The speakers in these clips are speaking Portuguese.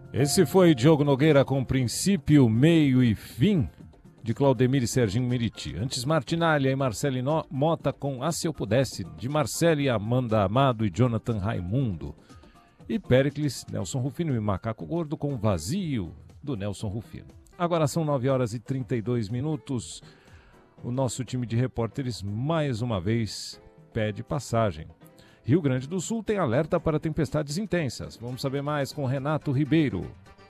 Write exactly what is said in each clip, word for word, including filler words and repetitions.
Esse foi Diogo Nogueira com Princípio, Meio e Fim, de Claudemir e Serginho Meriti. Antes, Martinalha e Marcelino Mota com Ah Se Eu Pudesse, de Marcele, Amanda Amado e Jonathan Raimundo. E Péricles, Nelson Rufino e Macaco Gordo com Vazio, do Nelson Rufino. Agora são nove horas e trinta e dois minutos. O nosso time de repórteres, mais uma vez, pede passagem. Rio Grande do Sul tem alerta para tempestades intensas. Vamos saber mais com Renato Ribeiro.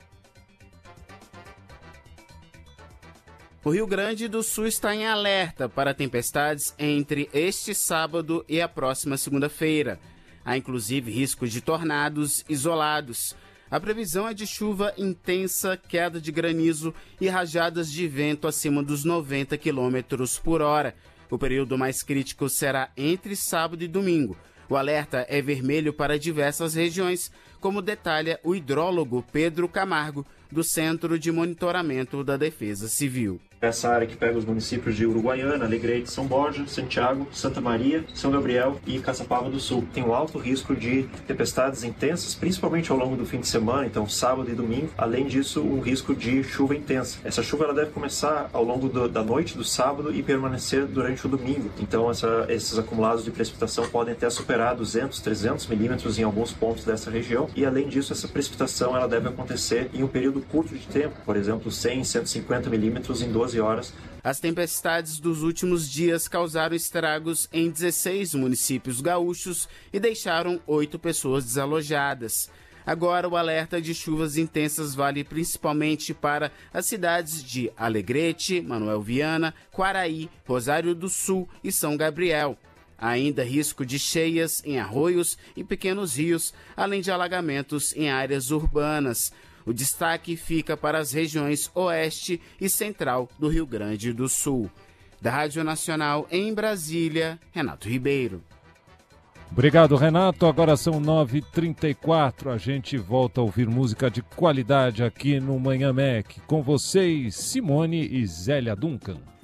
O Rio Grande do Sul está em alerta para tempestades entre este sábado e a próxima segunda-feira. Há inclusive riscos de tornados isolados. A previsão é de chuva intensa, queda de granizo e rajadas de vento acima dos noventa quilômetros por hora. O período mais crítico será entre sábado e domingo. O alerta é vermelho para diversas regiões, como detalha o hidrólogo Pedro Camargo, do Centro de Monitoramento da Defesa Civil. Essa área que pega os municípios de Uruguaiana, Alegrete, São Borja, Santiago, Santa Maria, São Gabriel e Caçapava do Sul. Tem um alto risco de tempestades intensas, principalmente ao longo do fim de semana, então sábado e domingo. Além disso, um risco de chuva intensa. Essa chuva ela deve começar ao longo do, da noite do sábado e permanecer durante o domingo. Então essa, esses acumulados de precipitação podem até superar duzentos, trezentos milímetros em alguns pontos dessa região. E além disso, essa precipitação ela deve acontecer em um período curto de tempo, por exemplo, cem, cento e cinquenta milímetros em doze horas. As tempestades dos últimos dias causaram estragos em dezesseis municípios gaúchos e deixaram oito pessoas desalojadas. Agora o alerta de chuvas intensas vale principalmente para as cidades de Alegrete, Manuel Viana, Quaraí, Rosário do Sul e São Gabriel. Há ainda risco de cheias em arroios e pequenos rios, além de alagamentos em áreas urbanas. O destaque fica para as regiões oeste e central do Rio Grande do Sul. Da Rádio Nacional em Brasília, Renato Ribeiro. Obrigado, Renato. Agora são nove e trinta e quatro. A gente volta a ouvir música de qualidade aqui no Manhã Mac. Com vocês, Simone e Zélia Duncan.